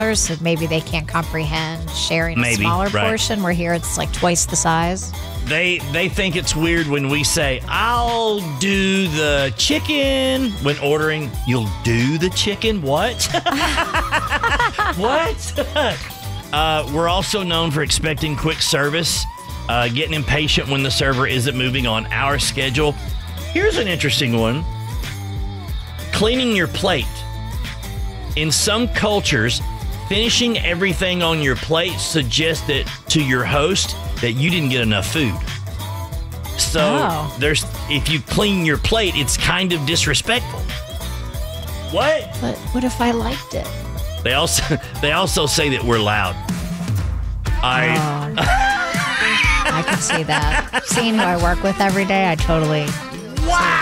so maybe they can't comprehend sharing a Maybe, smaller right. portion, where here it's like twice the size. They think it's weird when we say, I'll do the chicken. When ordering, you'll do the chicken? What? What? We're also known for expecting quick service, getting impatient when the server isn't moving on our schedule. Here's an interesting one. Cleaning your plate. In some cultures, finishing everything on your plate suggests that to your host that you didn't get enough food. So if you clean your plate, it's kind of disrespectful. What? But what if I liked it? They also say that we're loud. I can see that. Seeing who I work with every day, I totally. Wow.